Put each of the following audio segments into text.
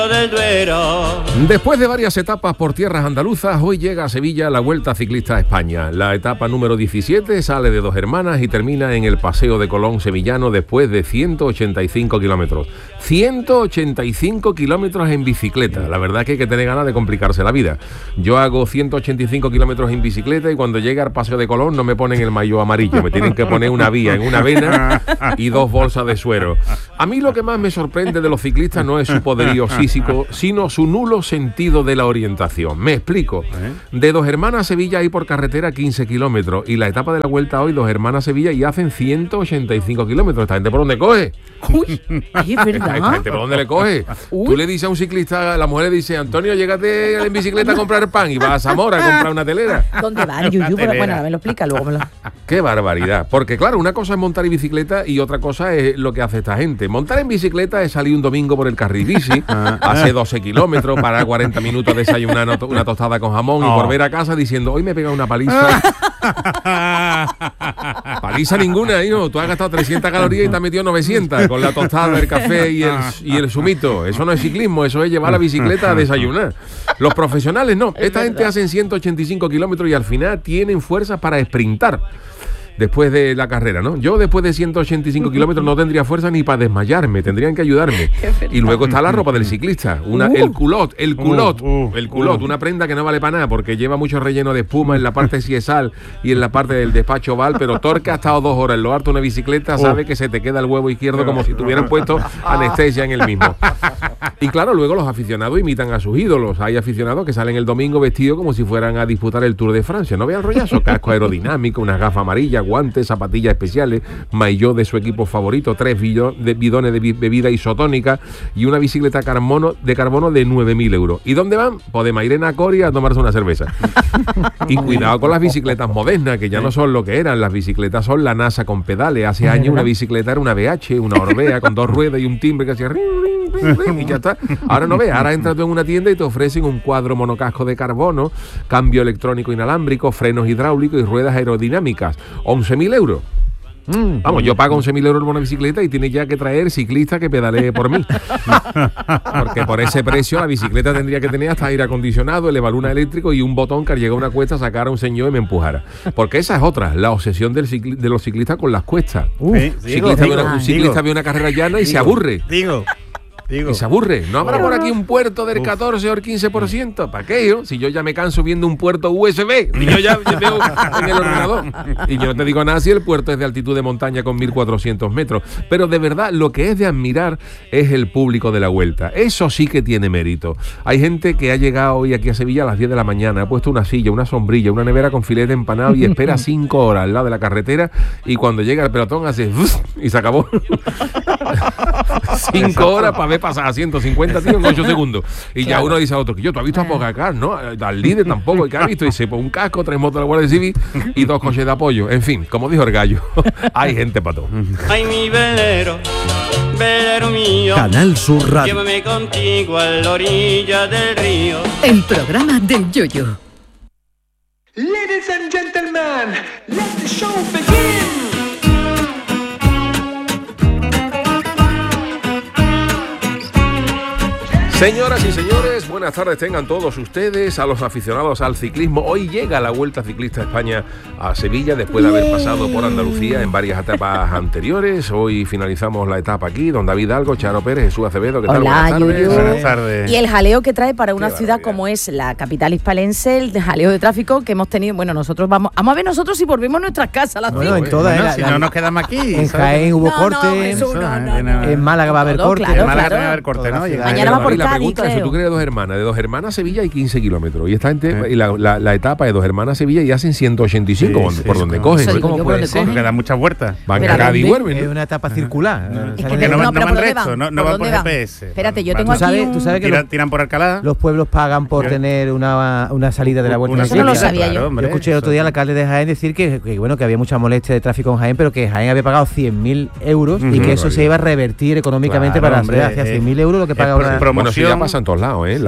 Después de varias etapas por tierras andaluzas, hoy llega a Sevilla la Vuelta Ciclista a España. La etapa número 17 sale de Dos Hermanas y termina en el Paseo de Colón sevillano después de 185 kilómetros. 185 kilómetros en bicicleta. La verdad es que hay que tener ganas de complicarse la vida. Yo hago 185 kilómetros en bicicleta y cuando llega al Paseo de Colón no me ponen el maillot amarillo. Me tienen que poner una vía en una vena y 2 bolsas de suero. A mí lo que más me sorprende de los ciclistas no es su poderío físico, sino su nulo sentido de la orientación. Me explico. De Dos Hermanas a Sevilla hay por carretera 15 kilómetros y la etapa de la Vuelta hoy, Dos Hermanas a Sevilla, y hacen 185 kilómetros. ¿Esta gente por dónde coge? Uy, ay, es verdad. ¿Esta gente por dónde le coge? Tú le dices a un ciclista, la mujer le dice, Antonio, llégate en bicicleta a comprar pan, y vas a Zamora a comprar una telera. ¿Dónde van, Yuyu? Pero bueno, ahora me lo explica, luego me lo... Qué barbaridad. Porque claro, una cosa es montar en bicicleta y otra cosa es lo que hace esta gente. Montar en bicicleta es salir un domingo por el carril bici, hace 12 kilómetros, parar 40 minutos, desayunar una tostada con jamón y volver a casa diciendo, hoy me he pegado una paliza. Paliza ninguna, hijo. Tú has gastado 300 calorías y te has metido 900 con la tostada, el café y el zumito. Eso no es ciclismo, eso es llevar la bicicleta a desayunar. Los profesionales no. Esta gente hacen 185 kilómetros y al final tienen fuerzas para sprintar después de la carrera, ¿no? Yo después de 185 kilómetros no tendría fuerza ni para desmayarme, tendrían que ayudarme. Y luego está la ropa del ciclista, el culot, una prenda que no vale para nada porque lleva mucho relleno de espuma en la parte siesal y en la parte del despacho oval, pero Torca ha estado 2 horas en lo harto de una bicicleta, sabe que se te queda el huevo izquierdo como si tuvieran puesto anestesia en el mismo. Y claro, luego los aficionados imitan a sus ídolos. Hay aficionados que salen el domingo vestidos como si fueran a disputar el Tour de Francia. No vean el rollazo, casco aerodinámico, unas gafas amarillas, guantes, zapatillas especiales, maillot de su equipo favorito, 3 bidones de bebida isotónica y una bicicleta de carbono de 9.000 euros. ¿Y dónde van? Pues de Mairena a Coria a tomarse una cerveza. Y cuidado con las bicicletas modernas, que ya no son lo que eran. Las bicicletas son la NASA con pedales. Hace años una bicicleta era una BH, una Orbea con 2 ruedas y un timbre que hacía y ya está. Ahora no ves, ahora entras tú en una tienda y te ofrecen un cuadro monocasco de carbono, cambio electrónico inalámbrico, frenos hidráulicos y ruedas aerodinámicas. 11.000 euros. Vamos, yo pago 11.000 euros por una bicicleta y tiene ya que traer ciclista que pedalee por mí. Porque por ese precio la bicicleta tendría que tener hasta aire acondicionado, elevaluna eléctrico y un botón que al llegar a una cuesta sacara a un señor y me empujara. Porque esa es otra, la obsesión de los ciclistas con las cuestas. Un ciclista ve una carrera llana y se aburre. Y se aburre. ¿No habrá por aquí un puerto del 14 o el 15%? ¿Para qué yo? Si yo ya me canso viendo un puerto USB. Y yo ya veo en el ordenador. Y yo no te digo nada si el puerto es de altitud de montaña con 1.400 metros. Pero de verdad, lo que es de admirar es el público de la Vuelta. Eso sí que tiene mérito. Hay gente que ha llegado hoy aquí a Sevilla a las 10 de la mañana, ha puesto una silla, una sombrilla, una nevera con filete empanado y espera 5 horas al lado de la carretera y cuando llega el pelotón hace y se acabó. 5 horas para ver pasar a 150 tíos en 8 segundos. Y ya uno dice a otro, que yo, ¿tú has visto a Pogacar? No, al líder tampoco. ¿Y qué has visto? Y dice, pues un casco, 3 motos de la Guardia Civil y 2 coches de apoyo. En fin, como dijo el gallo, hay gente para todo. Ay, mi velero, velero mío. Canal Sur Radio. Llévame contigo a la orilla del río. El programa del Yoyo. Ladies and gentlemen, let the show begin. Señoras y señores, buenas tardes tengan todos ustedes, a los aficionados al ciclismo. Hoy llega la Vuelta Ciclista a España a Sevilla después de haber pasado por Andalucía en varias etapas anteriores. Hoy finalizamos la etapa aquí, don David Algo, Charo Pérez, Jesús Acevedo. ¿Qué tal? Hola, buenas tardes. Buenas tardes. Y el jaleo que trae para una ciudad como es la capital hispalense, el jaleo de tráfico que hemos tenido. Bueno, nosotros vamos a ver nosotros si volvemos a nuestras casas a las 5. En todas, si no nos quedamos aquí. En Jaén hubo corte, en Málaga va a haber corte. En Málaga va a haber corte, ¿no? Mañana va por la pregunta es, tú crees de Dos Hermanas. De Dos Hermanas a Sevilla hay 15 kilómetros. Y esta gente, y la etapa de Dos Hermanas a Sevilla y hacen 185 por donde cogen. ¿Cómo puede ser? Porque dan muchas vueltas. Van a Cádiz y vuelven. Es una etapa circular. Es que no van recto, no van por GPS. Espérate, yo tengo aquí ¿Tú sabes que tiran por Alcalá? Los pueblos pagan por tener una salida de la Vuelta. Eso no lo sabía yo. Yo escuché el otro día al alcalde de Jaén decir que había mucha molestia de tráfico en Jaén, pero que Jaén había pagado 100.000 euros y que eso se iba a revertir económicamente para la ciudad. Hacia 100.000 euros lo que paga ahora. Bueno, aplicación. ya pasa en todos lados, ¿eh?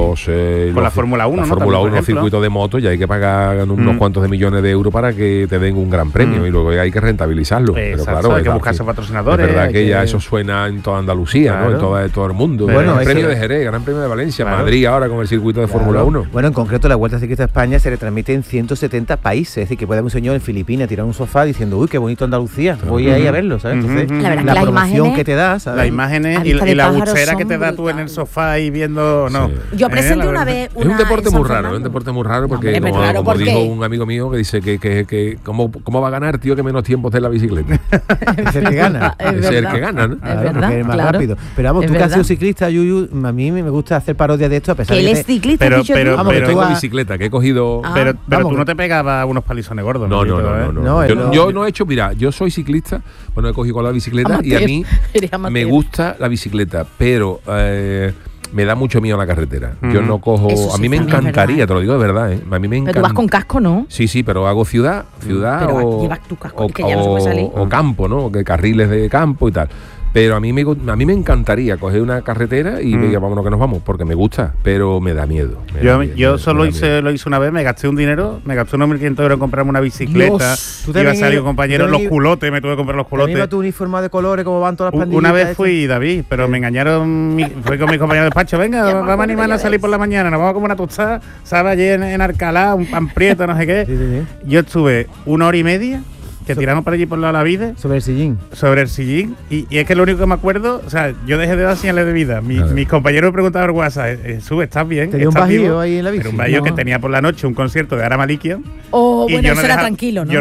Con la Fórmula 1, la ¿no? Fórmula 1, También, por los circuitos de moto, ya hay que pagar unos cuantos de millones de euros para que te den un gran premio y luego hay que rentabilizarlo. Pero claro, hay que buscarse patrocinadores. Es verdad que ya eso suena en toda Andalucía, ¿no? En todo el mundo. Bueno, Gran Premio de Jerez, Gran Premio de Valencia, Madrid ahora con el circuito de Fórmula 1. Bueno, en concreto la Vuelta Ciclista a España se retransmite en 170 países, es decir, que puede haber un señor en Filipinas tirar un sofá diciendo, uy, qué bonito Andalucía, voy ahí a verlo, ¿sabes? Entonces, La verdad la que las promoción imágenes- que te da, ¿sabes? Las imágenes y la buchera que te da tú en el sofá y viendo... No. Yo presenté La una verdad. vez Es un deporte en muy San raro, Fernando. es un deporte muy raro porque hombre, como, claro, como ¿por dijo qué? un amigo mío que dice que ¿cómo va a ganar, tío, que menos tiempo esté en la bicicleta? Es el que gana. Es Ese es el verdad. que gana, ¿no? Es Claro, verdad, porque es más claro. rápido. Pero vamos, Es tú que has sido verdad. ciclista, Yuyu, a mí me gusta hacer parodias de esto a pesar Que de él que es ciclista, pero- has dicho tú. pero- Vamos, que Yo tú tengo vas- bicicleta, que he cogido... Pero vamos, tú no te pegabas unos palizones gordos. No, No, yo no he hecho, mira, yo soy ciclista, bueno, he cogido con la bicicleta y a Amateur, mí eres amateur. me gusta la bicicleta, pero me da mucho miedo la carretera. Yo no cojo, Eso a sí, mí me Fran, es verdad, encantaría, ¿eh? te lo digo de verdad, a mí me Pero encanta. tú vas con casco, ¿no? Sí, pero hago ciudad Pero llevas tu casco, es que ya no se puede salir. o campo, ¿no? Que carriles de campo y tal. Pero a mí me encantaría coger una carretera y diga, vámonos que nos vamos, porque me gusta, pero me da miedo. Yo solo lo hice una vez, me gasté un dinero, me gasté unos 1.500 euros en comprarme una bicicleta. Dios, tú Iba a también salir ibas- un compañero, tú los también- culotes, me tuve que comprar los También culotes. va tu uniformado de colores, como van todas las pandillas. Una vez fui, David, pero me engañaron, fui con mis compañeros de despacho, venga, vamos a animarnos a salir por la mañana, nos vamos a comer una tostada, ¿sabes? Allí en Alcalá, un pan prieto, no sé qué. Sí. Yo estuve 1 hora y media, que tiramos por allí por la vida, Sobre el sillín. sobre el sillín, y es que lo único que me acuerdo, o sea, yo dejé de dar señales de vida. Claro. Mis compañeros me preguntaban por WhatsApp, Jesús, ¿estás bien? ¿Tenía un ¿Estás bajío vivo?". ahí en la bici? Pero un bajío No. que tenía por la noche un concierto de Ara Malikia. Oh, y bueno, yo eso no era dejaba- tranquilo, ¿no? yo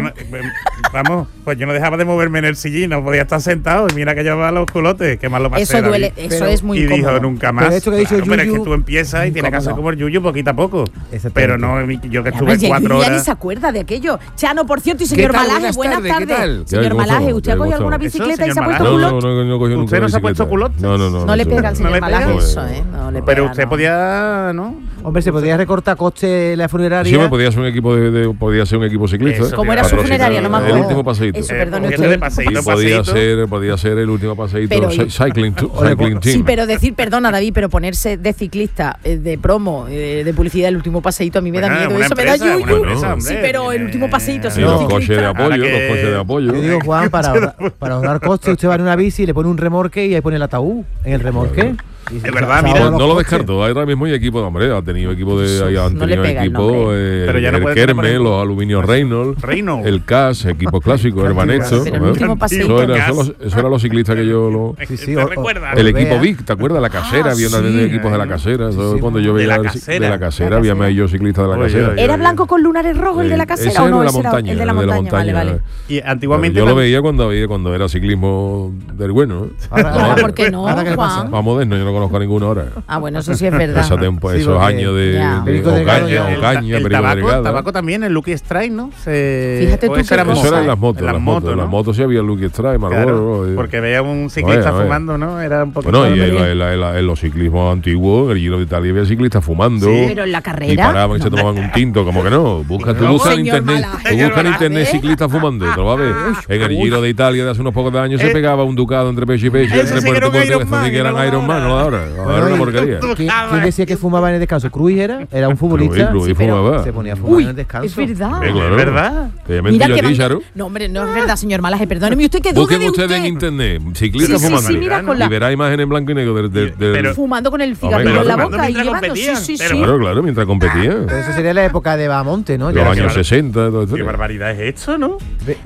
vamos, pues yo no dejaba de moverme en el sillín, no podía estar sentado, y mira que llevaba los culotes, que más lo pasé. Eso duele, David. eso es muy Y incómodo. dijo, nunca más. Pero esto que ha dicho Claro, pero es que Yuyu, tú empiezas y tienes que hacer incómodo. como el Yuyu poquito a poco. Exactamente. Pero no, yo que Además, estuve ya 4 ya ni horas. se acuerda de aquello. Chano, por cierto, y ¿Qué señor tal? Malaje, Buenas buenas tardes, ¿qué tardes. tal? Señor ¿Qué hay, Malaje, gozo? ¿usted ha ¿Qué cogido gozo? alguna Eso, bicicleta y se ha señor puesto Malaje. culot? No he cogido nunca ¿Usted no se ha bicicleta. puesto culote? No le pega al No señor le Malaje pega. eso, ¿eh? No le Pero pega, usted no. podía, ¿no? Hombre, se podía recortar coste la funeraria. Sí, me podía ser un equipo podía ser un equipo ciclista. Eso, ¿Cómo era su Patrocinar funeraria? No me El acuerdo. último paseíto. Eso, perdone Porque usted. de paseíto, Y paseíto. podía ser el último paseíto Pero- cycling team. Sí, pero decir, perdona David, pero ponerse de ciclista, de promo, de publicidad, el último paseíto a mí me da Bueno, miedo. una Eso empresa, me da una yuyu. empresa, hombre, Sí, pero el último paseíto, Sí, señor los ciclista. coches de apoyo, Ahora que- los coches de apoyo. Yo digo, Juan, para ahorrar costes, usted va en una bici y le pone un remorque y ahí pone el ataúd en el remorque. Y Es se- verdad, se mira, ahorran No los lo costes. descarto, ahora mismo hay equipo de hombre, ha tenido equipo de han No le tenido pega el equipo nombre. Pero ya no el puede tener, por Kermes, ejemplo, los Aluminios Reynolds, Reynolds. el CAS, equipos clásicos, el Banesto. Pero el último paseíto. Eso era los ciclistas que yo lo Sí, ¿Te o- recuerdas? el Vea. equipo Vic, ¿te acuerdas? La casera, había una sí. de equipos de la casera. Eso sí. cuando yo De veía la el- casera. de la casera, había más yo ciclista de la Oye, casera. oye. ¿Era blanco con lunares rojos el de la casera Ese o era no? de la Ese era montaña, el de la montaña, vale. Y antiguamente Yo lo veía cuando era ciclismo del bueno. ¿eh? Ahora, ¿por qué no, ahora, ¿qué le pasa? Juan? Más moderno, yo no conozco a ninguna hora. Ah, bueno, eso sí es verdad. Esos Sí, esos porque- años de Ya. Perico Delgado ya- Ocaña, el Perico Delgado. tabaco también, el Lucky Strike, ¿no? Fíjate o tú eso qué era cosa. Eso era en ¿no? las motos. En Las motos, ¿no? las motos sí había Lucky Strike, Claro, Marlboro. porque veía un ciclista A ver. fumando, ¿no? Era un poco. Bueno, y en los ciclismos antiguos, en el Giro de Italia había ciclistas fumando. Sí. Pero en la carrera. Y paraban y se tomaban un tinto, como que no. Tú busca en Señor internet, Malaje. tú busca en Malaje. internet ciclistas fumando, te lo vas a ver. En el Giro de Italia de hace unos pocos de años se pegaba un ducado entre pecho y pecho, Eso entre sí que era puerto y un puerto, Iron eso Man, sí que no eran lo Iron Man, no lo de ahora. Ahora es una porquería. ¿Quién decía que fumaba en el descanso? ¿Cruz era un futbolista? Cruyff Sí, pero fumaba. se ponía a fumar Uy, en el descanso. es verdad. Claro. ¿Verdad? Te Mira mentí yo que a ti, van- Charo. No, hombre, no es verdad, señor Malaje, perdóneme. ¿Y usted qué duda Busquen de ustedes usted? en internet, ciclistas Sí, sí, fumando. sí, mira, con la- Y verá imágenes en blanco y negro del Pero- Fumando con el Hombre, cigarrillo en la claro. boca y Mientras llevando. Sí, competían, sí, pero- sí. Claro, mientras competían. Pero eso sería la época de Bamonte, ¿no? Los Ya- años claro. 60, todo Qué esto. barbaridad es esto, ¿no?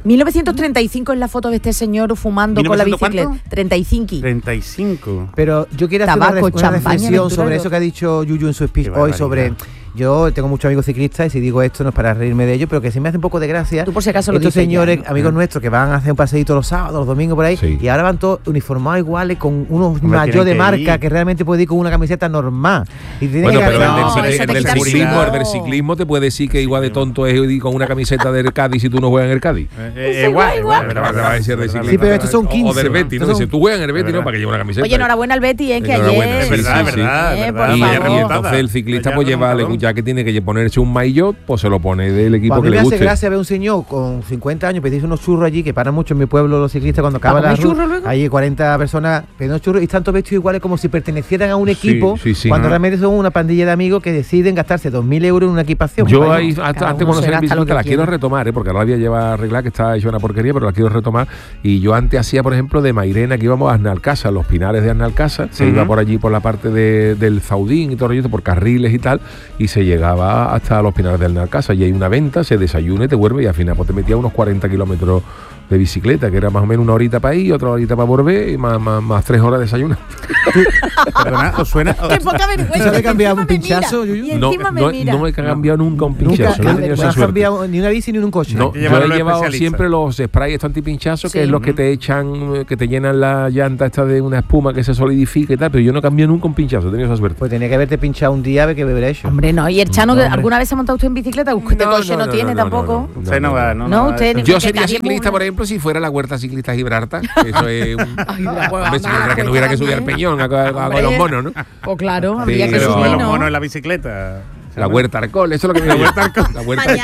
1935 es la foto de este señor fumando con la 1900 bicicleta. ¿cuánto? 35. 35. Pero yo quiero hacer Tabaco, una champaña, reflexión aventura sobre y eso que ha dicho Yuyu en su speech Qué hoy barbaridad. sobre... Yo tengo muchos amigos ciclistas y si digo esto no es para reírme de ellos, pero que sí me hace un poco de gracia. Tú por si acaso lo estos dices ya, señores, ¿no? amigos nuestros, que van a hacer un paseíto los sábados, los domingos por ahí, Sí. y ahora van todos uniformados iguales con unos Hombre, mayos tienen de que marca ir. que realmente puede ir con una camiseta normal. Y tienen Bueno, que pero ganar- No, eso te el del quita ciclismo, el el del ciclismo te puede decir que igual de tonto es ir con una camiseta del Cádiz si tú no juegas en el Cádiz. igual. Pero te va a decir de ciclismo. Sí, pero estos son 15. O del Betis, ¿no? Estos son- Dice, tú juegas en el Betis, Es ¿no? verdad. Para que lleve una camiseta. Oye, enhorabuena al Betty, que Enhorabuena, ayer. sí, Es verdad, sí, es verdad. sí. es Por verdad. Y favor. Vaya remontada. entonces el ciclista Vaya pues lleva, le remontadón. ya que tiene que ponerse un maillot, pues se lo pone del equipo Pues a que mí le me guste. hace gracia ver un señor con 50 años pedirse unos churros allí, que paran mucho en mi pueblo los ciclistas cuando acaba ¿Para la comer ruta. churros luego? Hay 40 personas pidiendo churros y están todos vestidos iguales como si pertenecieran a un Sí, equipo, sí. cuando Ajá. realmente son una pandilla de amigos que deciden gastarse 2.000 euros en una equipación. Yo Vaya. ahí, antes Cada uno cuando se salía en gasta lo bicicleta, que la quiero quiere. retomar, porque ahora la voy a llevar arreglada, que está hecha una porquería, pero la quiero retomar. Y yo antes hacía, por ejemplo, de Mairena, que íbamos a Arnalcasa, los pinares de Arnalcasa, se iba por allí, por la parte del Zaudín y todo ello, por carriles y tal, y se llegaba hasta los pinares de Arnalcasa. Y hay una venta, se desayuna y te vuelve, y al final pues te metía unos 40 kilómetros de bicicleta, que era más o menos una horita para ir, otra horita para volver, y más 3 horas de desayuno. Perdona, ¿os suena? Qué poca vergüenza. ¿Tú sabes cambiar Encima un me mira, pinchazo, Yuyu? Y encima me mira. no he cambiado nunca un Nunca, pinchazo, no he tenido no esa has suerte. cambiado ni una bici ni un coche. No, Hay que yo llevarlo he al llevado especialista. siempre los sprays estos antipinchazos, que Sí. es los que te echan, que te llenan la llanta esta de una espuma que se solidifica y tal, pero yo no cambio nunca un pinchazo, he tenido esa suerte. Pues tenía que haberte pinchado un día a ver qué beber hecho. Hombre, no. ¿Y el Chano, No, hombre. alguna vez se ha montado usted en bicicleta? Usted coche no tiene tampoco. Usted no va, no. No, usted eso ni- Yo que sería también ciclista, muy- por ejemplo, si fuera la Huerta Ciclista Gibraltar. Eso es un... Ay, la hueva, Hombre, si mamá, fuera que no hubiera que subir al peñón a Hombre. los monos, ¿no? Pues claro, Sí, habría que pero- Sube subir, los ¿no? monos en la bicicleta. La Huerta Arcol, eso es lo que me La Huerta Arcol. La Huerta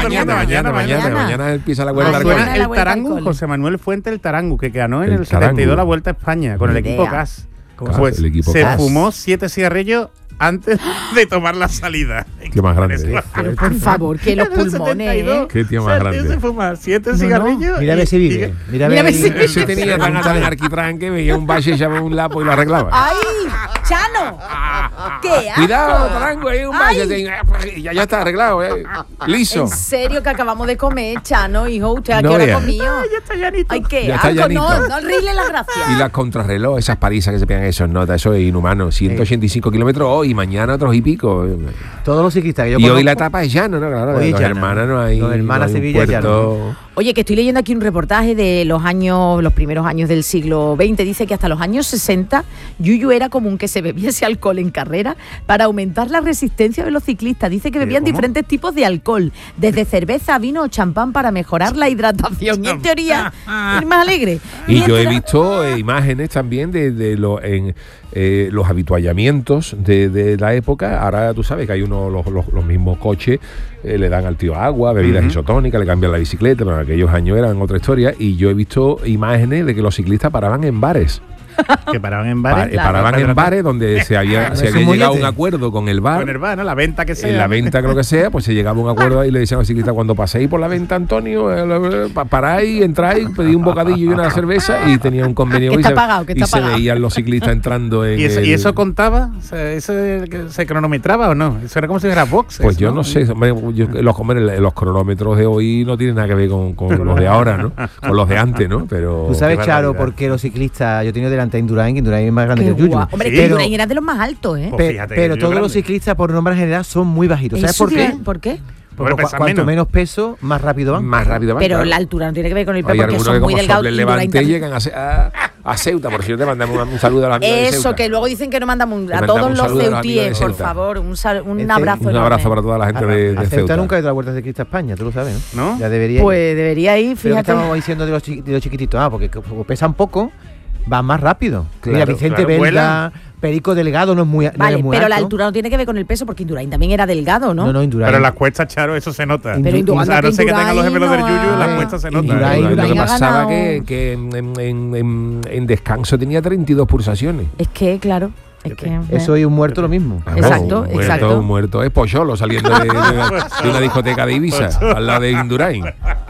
Mañana. mañana empieza la ¿Os Huerta Mañana suena Arcol. la el Vuelta al Tarangu? Cole. José Manuel Fuente el Tarangu, que ganó en El el 72 Tarangu. la Vuelta a España con el Ni equipo idea. CAS. CAS, Pues el equipo se CAS. fumó 7 cigarrillos antes de tomar la salida. Qué más grande. Pero por favor, que los En el pulmones, 72, Qué tío o más sea, el tío grande. se fuma 7 No, cigarrillos. Mira a ver si vive. Mira a Mira a ver ver si vive. Ese tenía tan alta en arquitrán que veía un valle, echaba un lapo y lo arreglaba. ¡Ay! ¡Chano! ¡Qué asco! Cuidado, Tarango, hay un Ay. valle. Ya está arreglado, liso. En serio que acabamos de comer, Chano, hijo, ¿usted a qué No hora vea. comió? Ya está llanito. Ay, qué Ya está asco, no, llanito. no arregle las gracias. Y las contrarreloj, esas parisas que se pegan esos notas, eso es inhumano. 185 kilómetros hoy, mañana otros y pico. Todos los ciclistas que yo Y hoy conozco- la etapa es llano, ¿no? Claro, Hoy es los llano. hermanas no hay. Los hermanas no hay un Sevilla es puerto. Oye, que estoy leyendo aquí un reportaje de los primeros años del siglo XX. Dice que hasta los años 60, Yuyu era común que se bebiese alcohol en carrera para aumentar la resistencia de los ciclistas. Dice que bebían ¿Cómo? diferentes tipos de alcohol, desde cerveza, vino o champán para mejorar la hidratación. Y en teoría, ir más alegre. Y yo he Mientras- visto imágenes también de los habituallamientos de la época. Ahora tú sabes que hay los mismos coches, le dan al tío agua, bebidas isotónicas, le cambian la bicicleta, pero en aquellos años eran otra historia. Y yo he visto imágenes de que los ciclistas paraban en bares. Que paraban en bares. Paraban en bares donde se había Es llegado un a un mollete. acuerdo con el bar. Con el bar, ¿no? La venta que sea. En la venta, que lo que sea, pues se llegaba a un acuerdo y le decían al ciclista: cuando paséis por la venta, Antonio, paráis, entráis, pedís un bocadillo y una cerveza, y tenía un convenio. Que y está se, pagado, que está y se pagado. veían los ciclistas entrando en ¿Y eso, el- ¿Y eso contaba? O sea, ¿eso se cronometraba o no? Eso era como si fuera box. Pues eso, yo no sé, hombre, los cronómetros de hoy no tienen nada que ver con los de ahora, ¿no? Con los de antes, ¿no? Pero Tú sabes, Qué Charo, barbaridad. por qué los ciclistas. Yo he tenido delante a Indurain, que Indurain es más grande Qué que el Yuyu. guau. Hombre, que pero Indurain era de los más altos, ¿eh? Pues fíjate, pero yo todos los grande. ciclistas, por norma general, son muy bajitos. ¿Sabes ¿Eso por qué? ¿Por qué? Porque Hombre, pesan cuanto menos. menos peso, más rápido van. más rápido van, Pero claro. la altura no tiene que ver con el Hay peso, porque algunos son que muy como delgados. soplen Indurain levante también. llegan a Ceuta. Por cierto, te mandamos un saludo a la amiga de Eso, Ceuta. que luego dicen que no mandamos a mandamos todos un los saludo a los amigos de ceutíes, por Ceuta. favor, un Este, abrazo Un enorme. abrazo para toda la gente de A Ceuta Ceuta. nunca he ido a la Vuelta Ciclista a España, tú lo sabes, ¿no? ¿No? Ya debería ir. Pues debería ir, Pero ¿qué fíjate. estamos diciendo de los chiquititos? Porque como pesan poco, van más rápido. Claro, Mira, Vicente claro, Belda, vuelan. Perico Delgado no es muy, no Vale, es muy pero la alto. altura no tiene que ver con el peso, porque Indurain también era delgado, ¿no? No, Indurain. Pero en las cuestas, Charo, eso se nota. Pero Indurain- a no ser que tengan los gemelos del Indurain Yuyu, en las no cuestas se ha- nota. Indurain- Lo que Indurain ha pasaba ganado. que en descanso tenía 32 pulsaciones. Es que, claro, es que... Eso y un muerto lo mismo. Exacto, exacto. Un muerto es Pocholo saliendo de una discoteca de Ibiza, al lado de Indurain.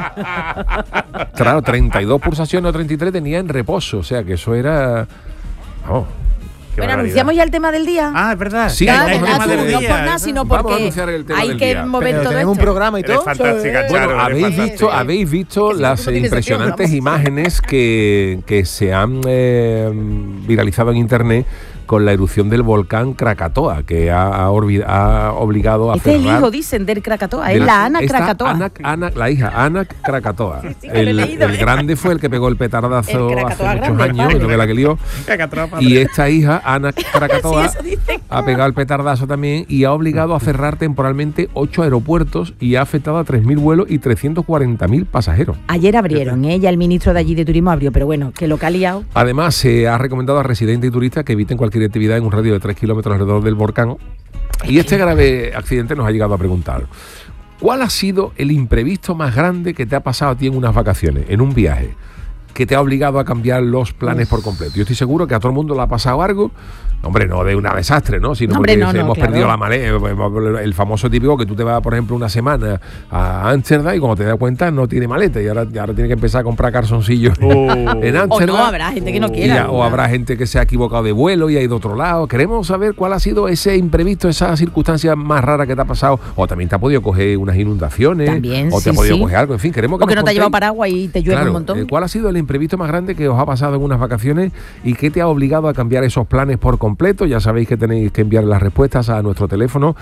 Claro, 32 pulsaciones o 33 tenía en reposo, o sea que eso era... Vamos. Qué Bueno, barbaridad. anunciamos ya el tema del día. Ah, es verdad. Sí, Nada, vamos a nada, anunciar tú, el no día, por nada, ¿eh? sino Vamos a porque anunciar el tema hay del que día. mover Pero todo tenemos un esto. programa y Eres todo. fantástica, Sí. Charo. Bueno, eres habéis fantástica. visto Es que las no tiene impresionantes sentido, imágenes que se han viralizado en internet con la erupción del volcán Krakatoa, que ha obligado a Este es el cerrar... hijo, dicen, del Krakatoa, de es la Ana esta Krakatoa. la hija Ana Krakatoa. Sí, que lo he leído, el grande fue el que pegó el petardazo El hace Krakatoa muchos grande, años, vale. y lo que la que lió. Cacatropa. Y esta hija, Ana Krakatoa, Sí, eso dicen. ha pegado el petardazo también y ha obligado a cerrar temporalmente 8 aeropuertos y ha afectado a 3.000 vuelos y 340.000 pasajeros. Ayer abrieron, ya el ministro de allí de turismo abrió, pero bueno, que lo que ha liado. Además, se ha recomendado a residentes y turistas que eviten cualquier actividad en un radio de 3 kilómetros alrededor del volcán Y este grave accidente nos ha llegado a preguntar: ¿cuál ha sido el imprevisto más grande que te ha pasado a ti en unas vacaciones, en un viaje, que te ha obligado a cambiar los planes por completo? Yo estoy seguro que a todo el mundo le ha pasado algo. Hombre, no de una desastre, ¿no? Sino Hombre, porque hemos claro. perdido la maleta. El famoso típico que tú te vas, por ejemplo, una semana a Ámsterdam y cuando te das cuenta no tiene maleta y ahora tiene que empezar a comprar calzoncillos en Ámsterdam. O no, habrá gente que no quiera. O habrá gente que se ha equivocado de vuelo y ha ido a otro lado. Queremos saber cuál ha sido ese imprevisto, esa circunstancia más rara que te ha pasado. O también te ha podido coger unas inundaciones. También, o te ha sí, podido sí. coger algo. En fin, queremos que O que nos no te ha llevado contéis. paraguas y te llueve Claro, un montón. ¿cuál ha sido el imprevisto más grande que os ha pasado en unas vacaciones y qué te ha obligado a cambiar esos planes por completo? Ya sabéis que tenéis que enviar las respuestas a nuestro teléfono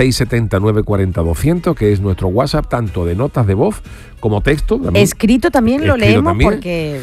670-940-200, que es nuestro WhatsApp, tanto de notas de voz como texto. También. Escrito también lo Escrito leemos también. porque...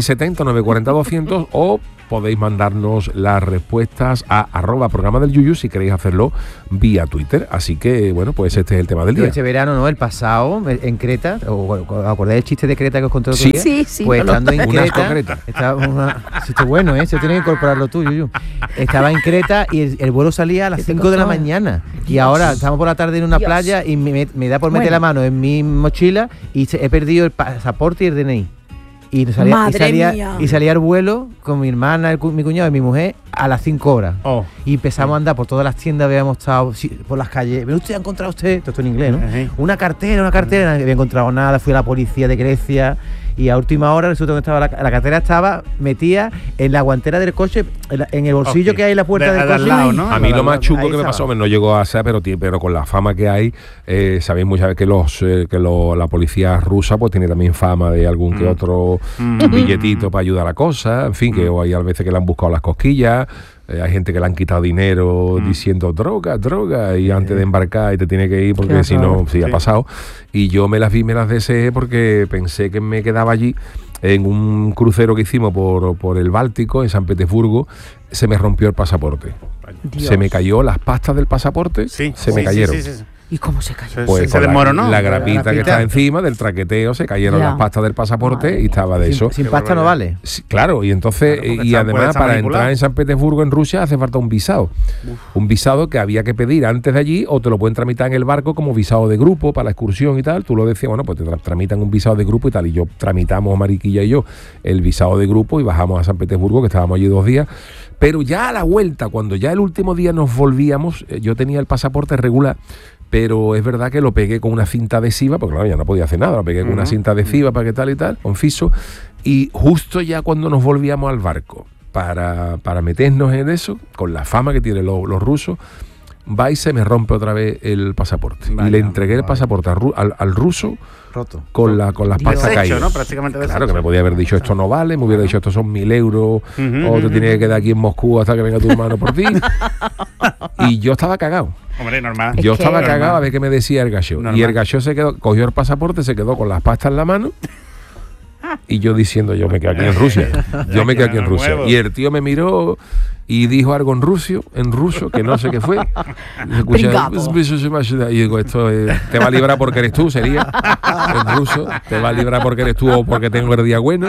670-940-200 o podéis mandarnos las respuestas a @programa del Yuyu si queréis hacerlo vía Twitter. Así que, bueno, pues este es el tema del día. Este verano, ¿no? El pasado, en Creta, ¿acordáis el chiste de Creta que os conté otro Sí. día? Sí, Pues no lo- estando en Un asco Creta, Creta. estaba esto es bueno, ¿eh? Se tiene que incorporarlo tú, Yuyu. Estaba en Creta y el vuelo salía a las ¿Qué te 5 de la costó? mañana. Y Dios. ahora estamos por la tarde en una Dios. playa y me da por meter Bueno. la mano en mi mochila y he perdido el pasaporte y el DNI. Y Madre mía. salía el vuelo con mi hermana, mi cuñado y mi mujer a las 5 horas. Oh. Y empezamos a andar por todas las tiendas, habíamos estado por las calles. ¿Pero usted ha encontrado usted? Todo esto en inglés, ¿no? Ajá. Una cartera, no había encontrado nada. Fui a la policía de Grecia y a última hora resulta que estaba la cartera estaba metida en la guantera del coche, en el bolsillo Ok. que hay en la puerta De del al coche. lado, ¿no? A mí lo más chungo Ahí que me estaba. pasó, no llegó a ser, pero con la fama que hay, sabéis muchas veces que la policía rusa pues tiene también fama de algún que otro billetito para ayudar a la cosa, en fin, que hay a veces que le han buscado las cosquillas. Hay gente que le han quitado dinero diciendo droga, y antes de embarcar y te tiene que ir porque Qué si no, horror. sí ha pasado. Y yo me las deseé porque pensé que me quedaba allí en un crucero que hicimos por el Báltico, en San Petersburgo. Se me rompió el pasaporte. Dios. Se me cayó las pastas del pasaporte, Sí, se sí, me sí, cayeron. sí, sí, sí. ¿Y cómo se cayó? Pues se con desmoronó. la grapita que grapita. está encima del traqueteo se cayeron Ya. las pastas del pasaporte Madre y estaba de eso. Sin Qué pasta no barbaridad. vale. Sí, claro, y entonces, Claro, porque y puede además estar para manipulado. entrar en San Petersburgo, en Rusia, hace falta un visado. Un visado que había que pedir antes de allí o te lo pueden tramitar en el barco como visado de grupo para la excursión y tal. Tú lo decías, bueno, pues te tramitan un visado de grupo y tal. Y yo tramitamos, Mariquilla y yo, el visado de grupo y bajamos a San Petersburgo, que estábamos allí 2 días. Pero ya a la vuelta, cuando ya el último día nos volvíamos, yo tenía el pasaporte regular, pero es verdad que lo pegué con una cinta adhesiva, porque claro, ya no podía hacer nada, lo pegué con una cinta adhesiva para que tal y tal, con fiso, y justo ya cuando nos volvíamos al barco para meternos en eso, con la fama que tienen los rusos, va y se me rompe otra vez el pasaporte. Vaya, y le entregué el vaya. pasaporte al ruso Roto. con las pastas Deshecho, caídas. ¿no? Prácticamente Claro, deshecho. que me podía haber dicho esto no vale, me hubiera dicho esto son 1.000 euros, o te tienes que quedar aquí en Moscú hasta que venga tu hermano por ti. Y yo estaba cagado. Hombre, normal. Es Yo que- estaba cagado a Normal. ver qué me decía el gallo. Normal. Y el gallo se quedó, cogió el pasaporte, se quedó con las pastas en la mano. Y yo diciendo, yo me quedo aquí en Rusia. Yo me quedo aquí en Rusia. Huevo. Y el tío me miró y dijo algo en ruso, que no sé qué fue. Y escuché, Pringado. y digo, esto te va a librar porque eres tú, sería. En ruso, te va a librar porque eres tú o porque tengo el día bueno.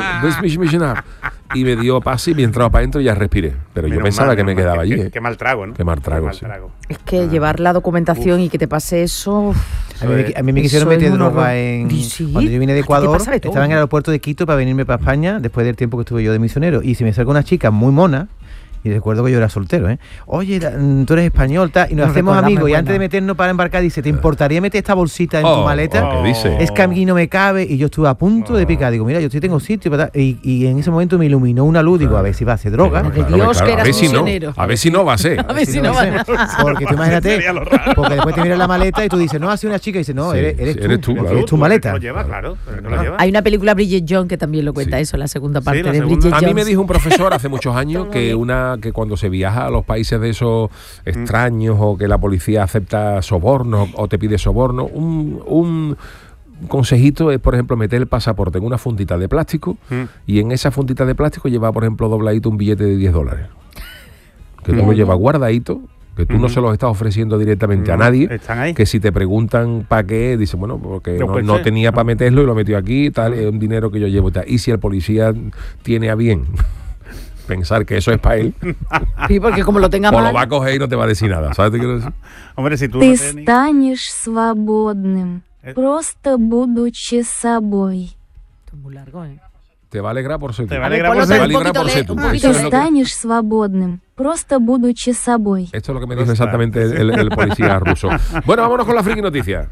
Y me dio pase y me entraba para adentro y ya respiré. Pero yo Menos pensaba mal, que me menos quedaba mal. allí. Qué mal trago, ¿no? Qué mal trago, sí. Es que llevar la documentación y que te pase eso... A mí me quisieron Eso es meter un droga horror. en... ¿Sí? Cuando yo vine de ¿A ti te Ecuador, pasa de todo? estaba en el aeropuerto de Quito para venirme para España después del tiempo que estuve yo de misionero. Y se me acerca una chica muy mona, y recuerdo que yo era soltero, ¿eh? Oye, tú eres español, tal, y nos No hacemos recordamos, amigos. Y bueno. antes de meternos para embarcar, dice, ¿te importaría meter esta bolsita en tu maleta? ¿Qué dice? Es que a mí no me cabe. Y yo estuve a punto de picar. Digo, mira, yo sí tengo sitio. Y en ese momento me iluminó una luz. Digo, a ver si va a ser droga. Madre de Dios, que a eras ver si no, misionero. a ver si no va a ser. A ver si no sé. va. Porque tú imagínate, Sería lo raro. porque después te miras la maleta y tú dices, no, ha sido una chica. Y dices, no, Sí, eres eres tú, tú. claro. Es tu maleta. Lo lleva, claro. Lo lleva. Hay una película Bridget Jones que también lo cuenta Sí. eso, la segunda parte la de segunda. Bridget A Jones. mí me dijo un profesor hace muchos años que cuando se viaja a los países de esos extraños o que la policía acepta sobornos o te pide soborno, un consejito es, por ejemplo, meter el pasaporte en una fundita de plástico y en esa fundita de plástico lleva, por ejemplo, dobladito un billete de $10. Que tú lo llevas guardadito, que tú no se los estás ofreciendo directamente a nadie. Están ahí. Que si te preguntan para qué, dice, bueno, porque Lo no pensé. tenía para meterlo y lo metió aquí, tal, es un dinero que yo llevo. Tal. Y si el policía tiene a bien pensar que eso es para él, Sí, porque como lo tenga o lo mal. va a coger y no te va a decir nada. ¿Sabes qué quiero decir? Hombre, si tú Ты no tienes- станешь свободным, просто будучи собой. Esto es muy largo, ¿eh? Te va a alegrar por ser tú. Te va a A ver, alegrar ponlo por Te ser- va a un alegrar poquito por ser le- tú. un Eso poquito es Ты lo que- станешь свободным, просто будучи собой. Esto es lo que me dijo exactamente el policía ruso. Bueno, vámonos con la friki noticia.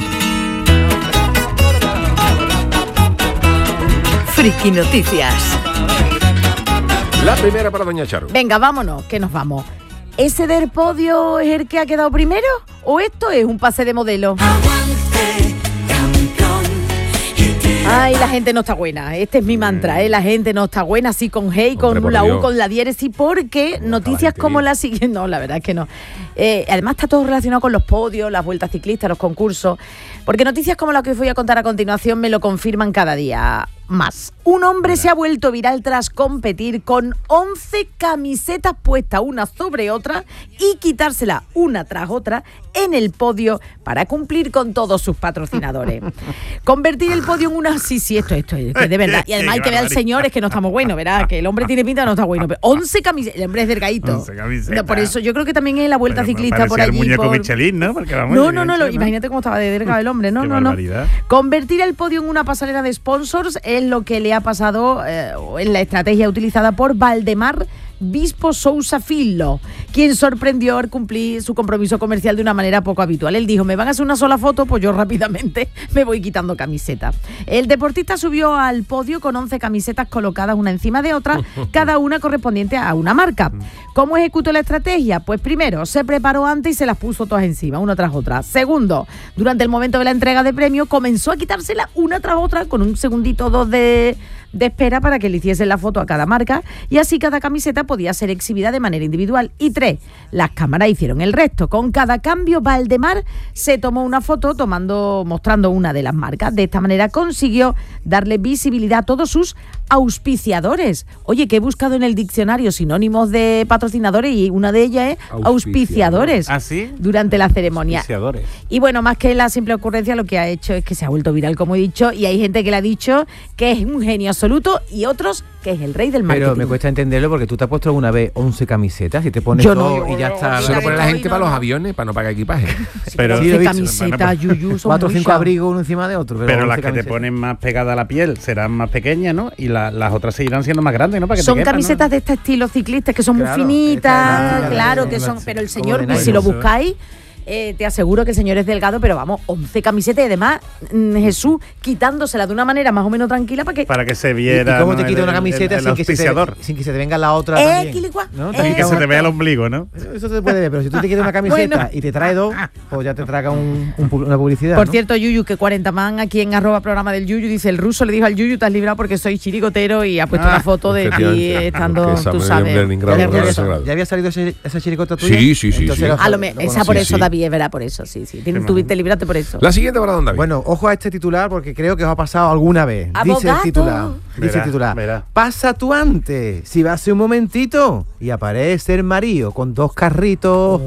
Friki Noticias. La primera para Doña Charo. Venga, vámonos, que nos vamos. ¿Ese del podio es el que ha quedado primero? ¿O esto es un pase de modelo? Ay, la gente no está buena. Este es mi mantra, ¿eh? La gente no está buena, así con G y con Hombre, por la U, Dios. con la diéresis, porque noticias gente como bien? la siguiente... No, la verdad es que no. Además está todo relacionado con los podios, las vueltas ciclistas, los concursos, porque noticias como la que os voy a contar a continuación me lo confirman cada día más. Un hombre se ha vuelto viral tras competir con 11 camisetas puestas una sobre otra y quitársela una tras otra en el podio para cumplir con todos sus patrocinadores. Convertir el podio en una... Sí, esto es que de verdad. Y además hay que ver al señor, es que no estamos buenos, ¿verdad? Que el hombre tiene pinta de no está bueno. Pero 11 camisetas, el hombre es delgadito. 11 camisetas. No, por eso yo creo que también es la vuelta Pero ciclista parecía por el allí. muñeco por... Michelin, ¿no? Porque vamos, No, Michelin, imagínate cómo estaba de delgado el hombre. No, Qué no. barbaridad. Convertir el podio en una pasarela de sponsors es lo que le ha pasado en la estrategia utilizada por Valdemar Bispo Sousa Filho, quien sorprendió al cumplir su compromiso comercial de una manera poco habitual. Él dijo, me van a hacer una sola foto, pues yo rápidamente me voy quitando camisetas. El deportista subió al podio con 11 camisetas colocadas una encima de otra, cada una correspondiente a una marca. ¿Cómo ejecutó la estrategia? Pues primero, se preparó antes y se las puso todas encima, una tras otra. Segundo, durante el momento de la entrega de premio, comenzó a quitársela una tras otra con un segundito o dos de espera para que le hiciesen la foto a cada marca y así cada camiseta podía ser exhibida de manera individual. Y 3, las cámaras hicieron el resto. Con cada cambio, Valdemar se tomó una foto mostrando una de las marcas. De esta manera consiguió darle visibilidad a todos sus auspiciadores. Oye, que he buscado en el diccionario sinónimos de patrocinadores y una de ellas es auspiciadores. ¿Ah, sí? Durante la ceremonia. Auspiciadores. Y bueno, más que la simple ocurrencia, lo que ha hecho es que se ha vuelto viral, como he dicho, y hay gente que le ha dicho que es un genio absoluto y otros que es el rey del marketing. Pero me cuesta entenderlo porque tú te has puesto alguna vez 11 camisetas y te pones Yo no, todo y ya está. Se lo pone la Hoy gente no, para los no. aviones, para no pagar equipaje. Pero, Sí, lo he visto. camiseta, yuyu, son 4 o 5 muchas. abrigos uno encima de otro. pero 11 las que te camisetas. ponen más pegada a la piel serán más pequeñas, ¿no? Y las otras seguirán siendo más grandes, ¿no? Para que Son te quepan, camisetas ¿no? de este estilo ciclistas que son Claro, muy finitas, estas claro, elásticas, que son, sí, pero el como señor, de nylon, si lo eso. buscáis, te aseguro que el señor es delgado, pero vamos, 11 camisetas y además Jesús quitándosela de una manera más o menos tranquila para que se ¿Y viera. cómo ¿no? te quita una camiseta el sin que auspiciador. sin que se te venga la otra también? Quilicua, ¿No? Y que se te exacto. vea el ombligo, ¿no? Eso se puede ver, pero si tú te quieres una camiseta Bueno. y te trae dos, pues ya te traga una publicidad. Por ¿no? cierto, Yuyu, que 40man aquí en @programa del Yuyu dice, el ruso le dijo al Yuyu, te has librado porque soy chirigotero y ha puesto una foto de ti Efectivamente. estando, Porque esa tú me sabes. dio en Leningrado, nervioso. por eso. ¿Ya había salido esa chiricota tuya? Sí, sí, sí, Entonces sí. lo- A lo lo esa conocí. por Sí, eso, sí. David, es verdad, por eso, sí. Te libraste por eso. La siguiente para don David. Bueno, ojo a este titular porque creo que os ha pasado alguna vez. Dice Abogado. el titular. Dice Verá, el titular. verá. Pasa tú antes, si vas un momentito y aparece el marido con 2 carritos.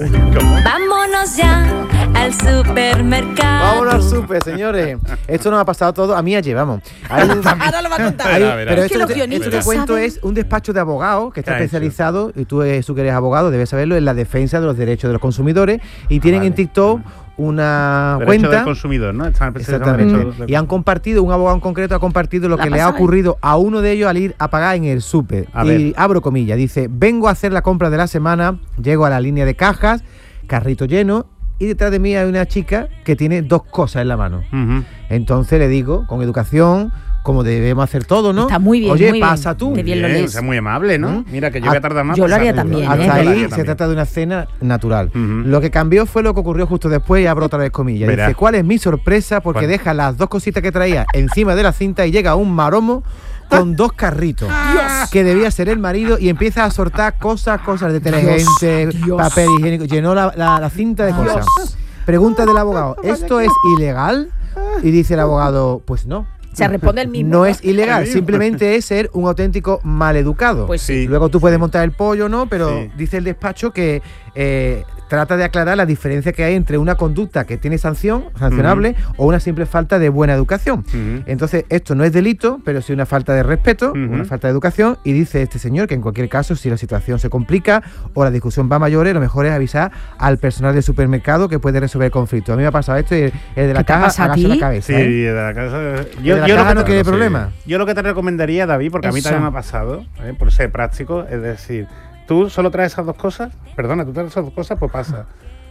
Vámonos ya al supermercado. Vámonos al súper, señores. Esto nos ha pasado todo a mí ayer, vamos. Hay un- Ahora lo va a contar. hay- Verá, verá. pero Es que esto, los que te guionistas cuento saben. es un despacho de abogados que está ¿Qué ha hecho? especializado, y tú que eres abogado, debes saberlo, en la defensa de los derechos de los consumidores, y tienen vale. en TikTok una Derecho cuenta. del consumidor, ¿no? Están especializados en Exactamente. derecho del- Y han compartido, un abogado en concreto ha compartido lo La que le ha pasada. ocurrido a uno de ellos al ir a pagar en el súper. A Y ver. abro comillas, dice, vengo a hacer la compra de la semana, llego a la línea de cajas, carrito lleno, y detrás de mí hay una chica que tiene 2 cosas en la mano. Ujú. Entonces le digo, con educación, como debemos hacer todo, ¿no? Está muy bien, Oye, muy bien. pasa tú. Qué bien lo Bien, lees. o sea, muy amable, ¿no? ¿Mm? Mira, que yo voy a tardar más. yo lo para haría saberlo. también, Hasta ¿eh? Yo lo ahí haría se también. trata de una escena natural. Ujú. Lo que cambió fue lo que ocurrió justo después, y abro otra vez comillas. Verá. Dice, ¿cuál es mi sorpresa? Porque ¿Cuál? deja las 2 cositas que traía encima de la cinta y llega un maromo con 2 carritos. Que debía ser el marido, y empieza a soltar cosas, detergente, Dios. papel higiénico. Llenó la cinta de cosas. Pregunta del abogado, ¿esto es ilegal? Y dice el abogado, pues no. Se responde el mismo. No es ilegal, El mismo. simplemente es ser un auténtico maleducado. Pues sí. Sí. Luego tú puedes montar el pollo, ¿no? Pero Sí. dice el despacho que trata de aclarar la diferencia que hay entre una conducta que tiene sancionable o una simple falta de buena educación. Entonces, esto no es delito, pero sí una falta de respeto, una falta de educación, y dice este señor que en cualquier caso, si la situación se complica o la discusión va a mayores, lo mejor es avisar al personal del supermercado que puede resolver el conflicto. A mí me ha pasado esto y el de la caja agacha la cabeza. Sí, de la caja. Yo no quiere problema. Yo lo que te recomendaría, David, porque a mí también me ha pasado, por ser práctico, es decir, tú solo traes esas dos cosas, tú traes esas dos cosas, pues pasa.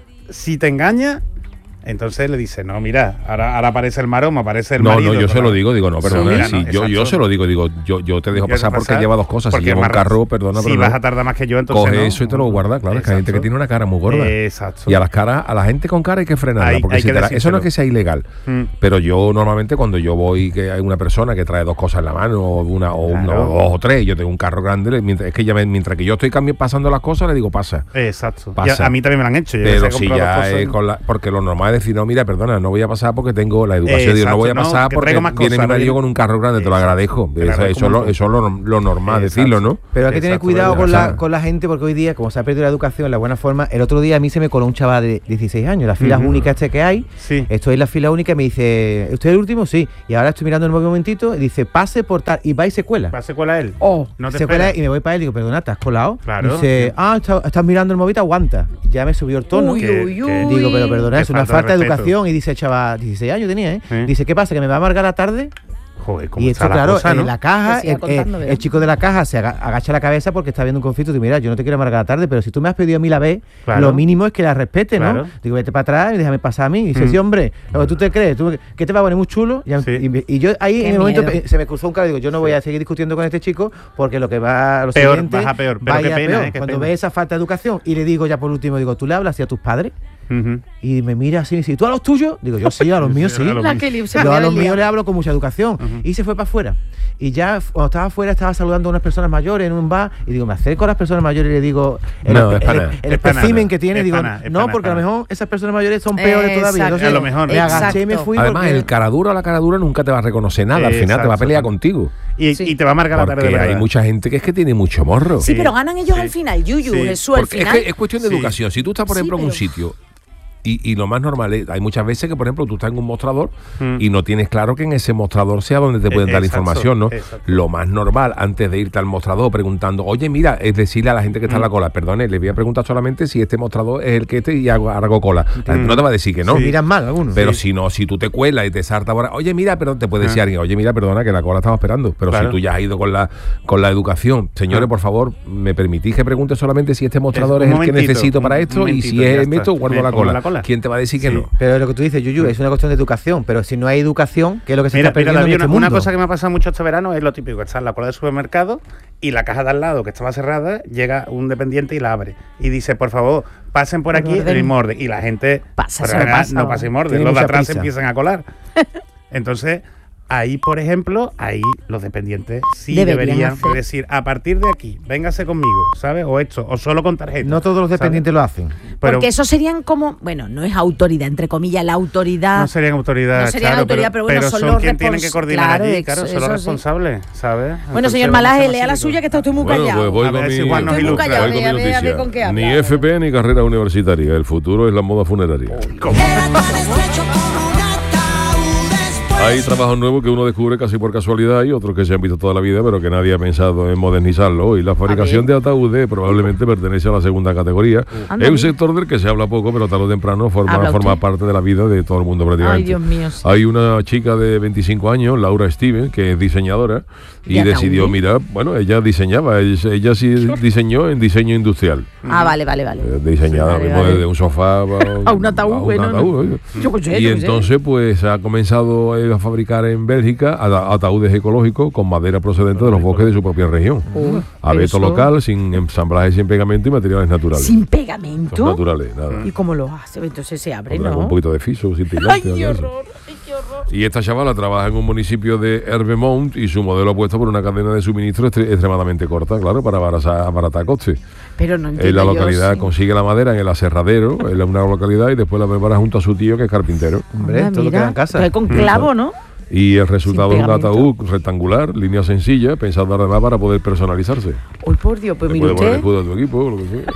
Si te engaña, entonces le dice, no, mira, ahora aparece el maroma, aparece el marido. No, yo se lo digo, no, perdona, yo se lo digo, yo te dejo pasar porque lleva dos cosas, si lleva un carro, perdona, si vas a tardar más que yo, entonces coge eso y te lo guarda, claro, es que hay gente que tiene una cara muy gorda. Exacto. Y a la gente con cara hay que frenarla, porque eso no es que sea ilegal, pero yo normalmente cuando yo voy, que hay una persona que trae dos cosas en la mano, o dos o tres, yo tengo un carro grande, mientras que yo estoy pasando las cosas, le digo, pasa. Exacto. A mí también me lo han hecho. Pero si ya es porque lo normal es decir, no, mira, perdona, no voy a pasar porque tengo la educación. Digo, no voy a pasar porque viene mi marido con un carro grande, te lo agradezco. Eso es lo normal decirlo, ¿no? Pero hay que tener cuidado con la gente, porque hoy día, como se ha perdido la educación, la buena forma, el otro día a mí se me coló un chaval de 16 años, las filas únicas que hay, estoy en la fila única y me dice, ¿usted es el último? Sí. Y ahora estoy mirando el móvil un momentito y dice, pase por tal, y va y se cuela. ¿Va se cuela él? No se cuela y me voy para él y digo, perdona, ¿te has colado? Claro. Dice, estás mirando el móvil, aguanta. Ya me subió el tono. Digo, pero perdona, es una falta de educación. Y dice, chaval, 16 años tenía, Dice, ¿qué pasa? ¿Que me va a amargar la tarde? Joder, ¿cómo y esto, está claro, la cosa, ¿no? En la caja, el chico de la caja se agacha la cabeza porque está viendo un conflicto y dice, mira, yo no te quiero amargar la tarde, pero si tú me has pedido a mí la vez, lo mínimo es que la respete, ¿no? Digo, vete para atrás y déjame pasar a mí. Y dice, sí, hombre, lo que tú te crees, ¿qué te va a poner muy chulo? Y yo ahí en el momento se me cruzó un cable, digo, yo no voy a seguir discutiendo con este chico porque lo que va, lo siguiente, baja peor. Pero vaya qué pena, peor. Cuando ve esa falta de educación y le digo ya por último, digo, ¿tú le hablas así a tus padres? Y me mira así y dice, ¿tú a los tuyos? Digo, yo sí, a los míos sí. Yo a los míos le hablo con mucha educación. Y se fue para afuera. Y ya cuando estaba afuera estaba saludando a unas personas mayores en un bar y digo, me acerco a las personas mayores y le digo, el espécimen que tiene, digo, no, porque a lo mejor esas personas mayores son peores todavía. Entonces, a lo mejor. Me agaché y me fui. Además, el cara duro a la cara dura nunca te va a reconocer nada, al final te va a pelear contigo. Y te va a marcar la tarde de verdad. Hay mucha gente que es que tiene mucho morro. Sí, pero ganan ellos al final, Jesús, al final. Es cuestión de educación. Si tú estás, por ejemplo, en un sitio y lo más normal es, hay muchas veces que, por ejemplo, tú estás en un mostrador y no tienes claro que en ese mostrador sea donde te pueden dar la información, ¿no? Lo más normal, antes de irte al mostrador preguntando, oye, mira, es decirle a la gente que está en la cola, perdone, le voy a preguntar solamente si este mostrador es el que y hago cola. No te va a decir que no. Miran mal algunos. Pero si no, si tú te cuelas y te salta ahora, oye, mira, perdón, te puede decir alguien, oye, mira, perdona, que la cola estaba esperando. Pero si tú ya has ido con la educación, señores, por favor, me permitís que pregunte solamente si este mostrador es el que necesito para esto y si es esto, guardo la cola. ¿Quién te va a decir que no? Pero lo que tú dices, Yuyu, es una cuestión de educación, pero si no hay educación, ¿qué es lo que se está perdiendo en este mundo? Una cosa que me ha pasado mucho este verano es lo típico, que está en la cola del supermercado y la caja de al lado, que estaba cerrada, llega un dependiente y la abre. Y dice, por favor, pasen por aquí y morden. Y la gente no pasa y morde. Los de atrás se empiezan a colar. Entonces, ahí, por ejemplo, los dependientes sí deberían decir, a partir de aquí, véngase conmigo, ¿sabes? O esto, o solo con tarjeta. No todos los dependientes lo hacen. Porque eso serían como, bueno, no es autoridad, entre comillas, la autoridad. No serían autoridad, pero bueno, son los quienes tienen que coordinar allí, son los responsables, ¿sabes? Bueno, señor Malaje, lea la suya, que está usted muy callado. Voy con mi noticia. Ni FP ni carrera universitaria. El futuro es la moda funeraria. Hay trabajos nuevos que uno descubre casi por casualidad y otros que se han visto toda la vida, pero que nadie ha pensado en modernizarlo. Y la fabricación de ataúdes probablemente pertenece a la segunda categoría. Es un sector del que se habla poco, pero tarde o temprano forma parte de la vida de todo el mundo prácticamente. Ay, Dios mío. Sí. Hay una chica de 25 años, Laura Steven, que es diseñadora y decidió, mira, bueno, ella diseñaba, ella sí diseñó en diseño industrial. Vale. Diseñada desde un sofá a un ataúd. Y entonces pues ha comenzado a fabricar en Bélgica ataúdes ecológicos con madera procedente de los bosques de su propia región. Abeto local, sin ensamblaje, sin pegamento y materiales naturales. ¿Sin pegamento? Son naturales, nada. ¿Y cómo lo hace? Entonces se abre, ¿no? Con un poquito de fiso, sin tirantes. ¡Ay, qué horror! Y esta chavala trabaja en un municipio de Herbemont y su modelo apuesta por una cadena de suministro extremadamente corta, claro, para abaratar costes. Pero no entiendo. En la localidad consigue la madera en el aserradero, en una localidad, y después la prepara junto a su tío, que es carpintero. Hombre, todo queda en casa. Con clavo, ¿no? Y el resultado es un ataúd rectangular, línea sencilla, pensado además para poder personalizarse. Uy, por Dios, pues mire usted. Poner el escudo de tu equipo, lo que sea.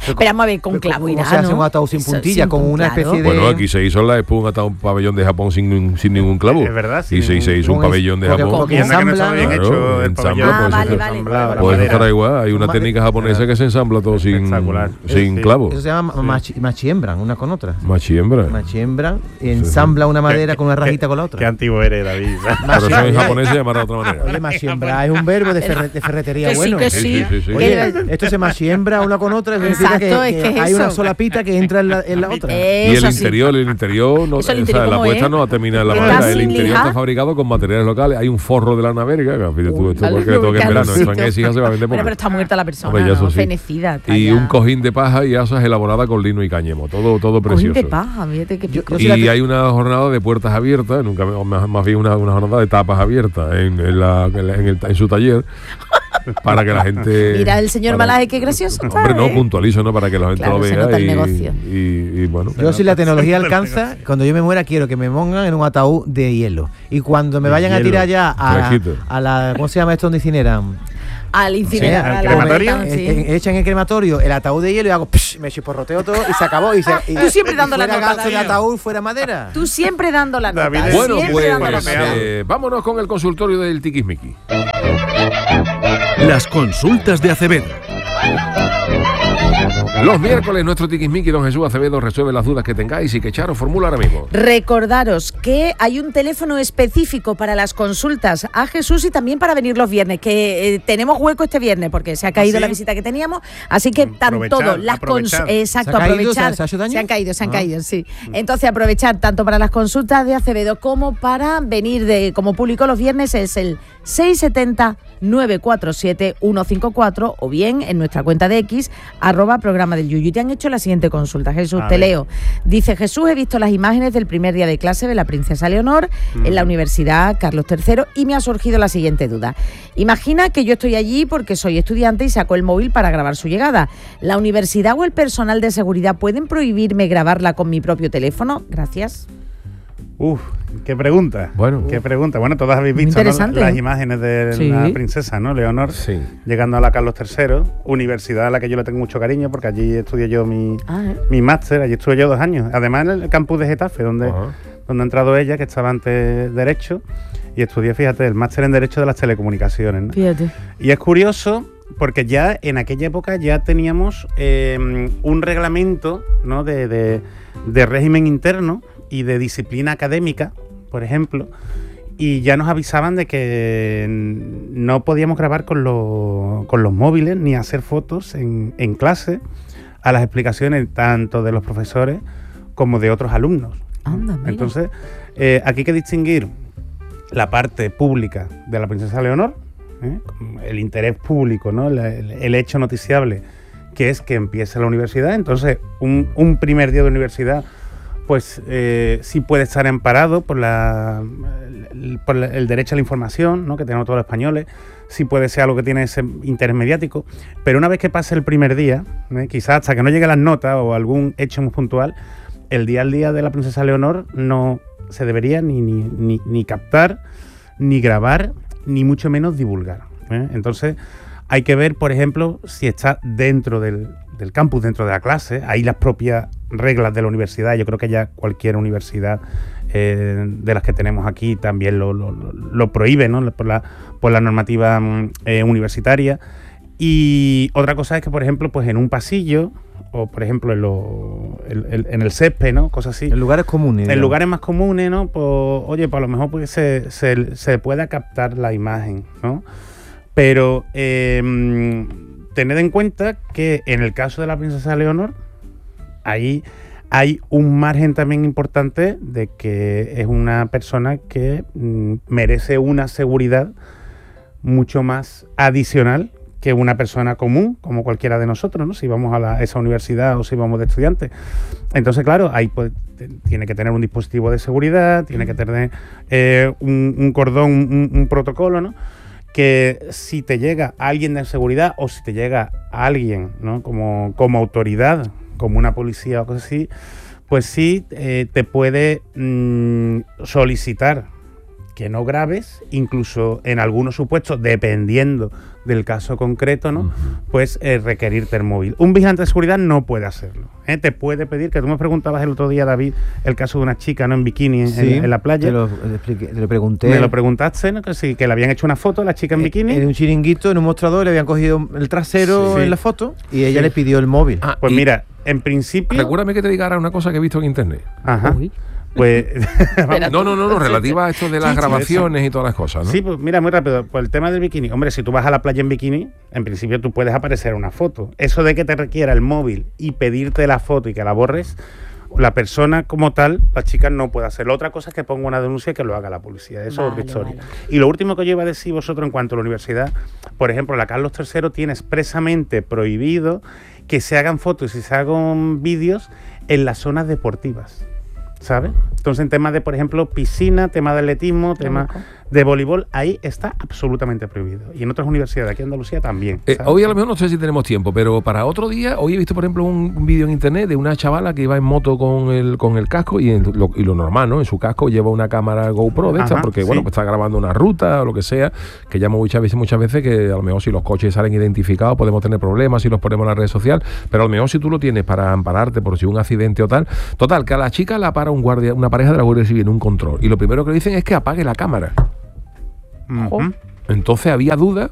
Pero vamos a ver, con clavo irá, ¿no? Se hace un ¿no? ataúd sin puntilla, con una especie de... Bueno, aquí se hizo en la Expo un pabellón de Japón sin ningún clavo. Es verdad, sí. Y se hizo un pabellón de Japón. Porque ensambla, bien hecho el pabellón. Pues estará igual. Hay una técnica japonesa que se ensambla todo sin clavo. Eso se llama machiembran, una con otra. Machiembran. Ensambla una madera con una rajita con la otra. Qué antiguo eres, David. Pero eso en japonés se llamará de otra manera. Oye, machiembra es un verbo de ferretería bueno. Sí. Oye, esto se machiembra una con otra, significa que hay una sola pita que entra en la otra. Y el interior no, la puesta no va a terminar en la madera. El interior está fabricado con materiales locales. Hay un forro de lana verga, esto porque le toque en verano. Esto en Écija se va a vender poco. Pero está muerta la persona, ¿no? Fenecida. Y un cojín de paja y asas elaborada con lino y cáñamo. Todo precioso. Cojín de paja, fíjate que y hay una jornada de puertas abiertas, más bien una jornada de tapas abiertas en su taller. Para que la gente... Mira, el señor Malaje, qué gracioso. Hombre, no, puntualizo, ¿no? Para que la gente lo vea y bueno. Yo, si la tecnología alcanza, cuando yo me muera, quiero que me pongan en un ataúd de hielo. Y cuando me vayan a tirar ya a la... ¿Cómo se llama esto donde incineran? Al incinerador. ¿Al crematorio? Echan en el crematorio el ataúd de hielo y hago me chiporroteo todo y se acabó. Tú siempre dando la nota. El ataúd fuera madera. Tú siempre dando la nota. Bueno, pues vámonos con el consultorio del Tiquismiqui. Las consultas de Acevedo. Los miércoles nuestro Tiquismiqui, don Jesús Acevedo, resuelve las dudas que tengáis y que Charo formula ahora mismo. Recordaros que hay un teléfono específico para las consultas a Jesús y también para venir los viernes, que tenemos hueco este viernes porque se ha caído la visita que teníamos, así que aprovechar. Se han caído, sí. Entonces aprovechar tanto para las consultas de Acevedo como para venir como público los viernes es el 670-947-154 o bien en nuestra cuenta de X @programa del Yuyu. Te han hecho la siguiente consulta, Jesús, te leo. Dice: Jesús, he visto las imágenes del primer día de clase de la princesa Leonor en la Universidad Carlos III y me ha surgido la siguiente duda. Imagina que yo estoy allí porque soy estudiante y saco el móvil para grabar su llegada. ¿La universidad o el personal de seguridad pueden prohibirme grabarla con mi propio teléfono? Gracias. Qué pregunta. Bueno, todas habéis visto, ¿no? Las imágenes de la princesa, ¿no? Leonor, llegando a la Carlos III, universidad a la que yo le tengo mucho cariño, porque allí estudié yo mi máster, allí estuve yo 2 años. Además en el campus de Getafe, donde ha entrado ella, que estaba antes Derecho, y estudié, fíjate, el máster en Derecho de las Telecomunicaciones, ¿no? Fíjate. Y es curioso, porque ya en aquella época ya teníamos un reglamento, ¿no? de régimen interno y de disciplina académica, por ejemplo, y ya nos avisaban de que no podíamos grabar con los móviles ni hacer fotos en clase a las explicaciones tanto de los profesores como de otros alumnos. Anda, entonces, aquí hay que distinguir la parte pública de la princesa Leonor, el interés público, ¿no? el hecho noticiable, que es que empiece la universidad. Entonces, un primer día de universidad, pues sí puede estar amparado por el derecho a la información, ¿no? Que tenemos todos los españoles. Sí puede ser algo que tiene ese interés mediático, pero una vez que pase el primer día, quizás hasta que no llegue las notas o algún hecho muy puntual, el día al día de la princesa Leonor no se debería ni captar, ni grabar, ni mucho menos divulgar. Entonces hay que ver, por ejemplo, si está dentro del campus, dentro de la clase. Hay las propias reglas de la universidad. Yo creo que ya cualquier universidad de las que tenemos aquí también lo prohíbe, ¿no? por la normativa universitaria. Y otra cosa es que, por ejemplo, pues en un pasillo o, por ejemplo, en el césped, ¿no? Cosas así. En lugares comunes. En lugares más comunes, ¿no? Pues, oye, pues a lo mejor pues se pueda captar la imagen, ¿no? Pero tened en cuenta que en el caso de la princesa Leonor, ahí hay un margen también importante de que es una persona que merece una seguridad mucho más adicional que una persona común, como cualquiera de nosotros, ¿no? Si vamos a esa universidad o si vamos de estudiantes. Entonces, claro, ahí pues, tiene que tener un dispositivo de seguridad, tiene que tener un cordón, un protocolo, ¿no? Que si te llega alguien de seguridad o si te llega alguien, ¿no? como autoridad, como una policía o cosas así, pues sí te puede solicitar que no grabes, incluso en algunos supuestos, dependiendo del caso concreto, ¿no? Pues requerirte el móvil. Un vigilante de seguridad no puede hacerlo. Te puede pedir, que tú me preguntabas el otro día, David, el caso de una chica, ¿no?, en bikini en la playa. Te lo pregunté. Me lo preguntaste, ¿no? Que le habían hecho una foto a la chica en bikini. En un chiringuito, en un mostrador, le habían cogido el trasero en la foto y ella le pidió el móvil. Pues mira, en principio... Recuérdame que te diga ahora una cosa que he visto en internet. Ajá. Pues no, relativa a esto de las grabaciones y todas las cosas, ¿no? Sí, pues mira, muy rápido, por el tema del bikini. Hombre, si tú vas a la playa en bikini, en principio tú puedes aparecer una foto. Eso de que te requiera el móvil y pedirte la foto y que la borres, la persona como tal, la chica no puede hacerlo. Otra cosa es que ponga una denuncia y que lo haga la policía. Eso es otra historia. Y lo último que yo iba a decir vosotros en cuanto a la universidad, por ejemplo, la Carlos III tiene expresamente prohibido que se hagan fotos y se hagan vídeos en las zonas deportivas, ¿sabes? Entonces, en temas de, por ejemplo, piscina, tema de atletismo, tema de voleibol, ahí está absolutamente prohibido. Y en otras universidades, aquí en Andalucía también. Hoy a lo mejor no sé si tenemos tiempo, pero para otro día, hoy he visto, por ejemplo, un vídeo en internet de una chavala que iba en moto con el casco y lo normal, ¿no? En su casco lleva una cámara GoPro de esta, porque bueno, pues está grabando una ruta o lo que sea, que llamo muchas veces que a lo mejor si los coches salen identificados podemos tener problemas si los ponemos en la red social, pero a lo mejor si tú lo tienes para ampararte por si un accidente o tal. Total, que a la chica la para una pareja de la Guardia Civil en un control y lo primero que le dicen es que apague la cámara. Entonces había dudas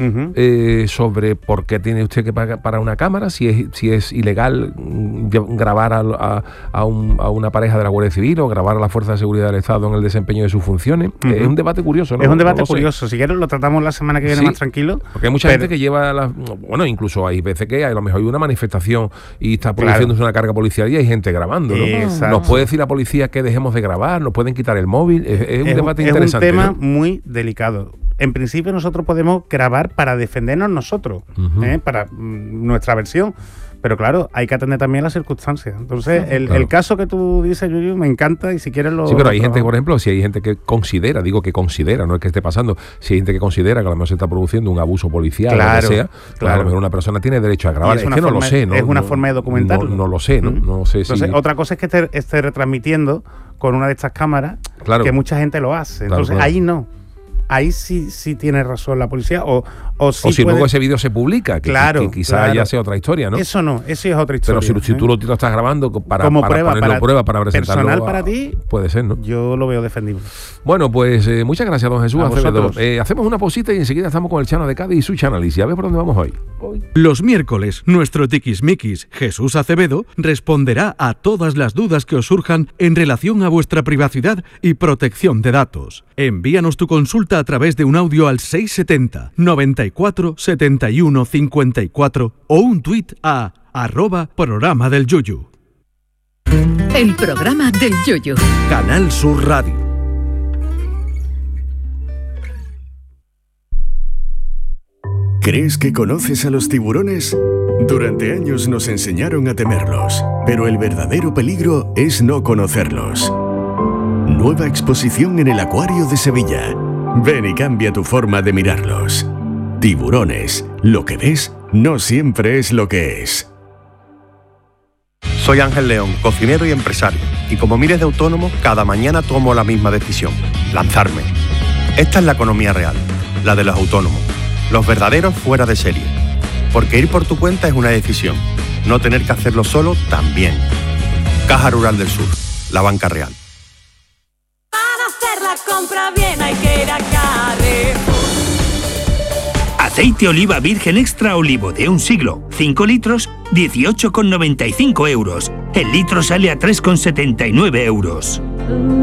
sobre por qué tiene usted que pagar una cámara, si es ilegal grabar a una pareja de la Guardia Civil o grabar a la Fuerza de Seguridad del Estado en el desempeño de sus funciones. Es un debate curioso, ¿no? Es un debate curioso. Si quieres lo tratamos la semana que viene más tranquilo. Porque hay mucha gente que lleva bueno, incluso hay veces que a lo mejor hay una manifestación y está produciéndose una carga policial y hay gente grabando, ¿no? Nos puede decir la policía que dejemos de grabar, nos pueden quitar el móvil. Es un debate interesante. Es un tema muy delicado. En principio nosotros podemos grabar para defendernos nosotros, para nuestra versión, pero claro, hay que atender también las circunstancias. Entonces, el caso que tú dices, Yuyu, me encanta y si quieres lo... Sí, pero hay gente, por ejemplo, si hay gente que considera, no es que esté pasando, si hay gente que considera que a lo mejor se está produciendo un abuso policial o lo que sea, a lo mejor una persona tiene derecho a grabar. Es que no lo sé, ¿no? Es una forma de documentarlo. No lo sé, ¿no? No sé. Entonces, otra cosa es que esté retransmitiendo con una de estas cámaras, que mucha gente lo hace. Entonces, ahí no. Ahí sí tiene razón la policía o si luego ese vídeo se publica, que quizás ya sea otra historia, ¿no? Eso es otra historia. Pero si tú lo estás grabando para ponerlo en prueba, para presentarlo personal para ti, puede ser, ¿no? Yo lo veo defendible. Bueno, pues muchas gracias, don Jesús Acevedo. Hacemos una pausita y enseguida estamos con el Chano de Cádiz y su Chanálisis. A ver por dónde vamos hoy. Los miércoles, nuestro tiquismiquis Jesús Acevedo responderá a todas las dudas que os surjan en relación a vuestra privacidad y protección de datos. Envíanos tu consulta a través de un audio al 670 94 71 54 o un tuit a @programa del Yuyu. El programa del Yuyu. Canal Sur Radio. ¿Crees que conoces a los tiburones? Durante años nos enseñaron a temerlos, pero el verdadero peligro es no conocerlos. Nueva exposición en el Acuario de Sevilla. Ven y cambia tu forma de mirarlos. Tiburones, lo que ves no siempre es lo que es. Soy Ángel León, cocinero y empresario, y como miles de autónomos, cada mañana tomo la misma decisión: lanzarme. Esta es la economía real, la de los autónomos, los verdaderos fuera de serie. Porque ir por tu cuenta es una decisión, no tener que hacerlo solo también. Caja Rural del Sur, la banca real. Para hacer la compra bien hay que ir a Carrefour. Aceite oliva virgen extra olivo de 1 siglo, 5 litros, 18,95 euros. El litro sale a 3,79 euros.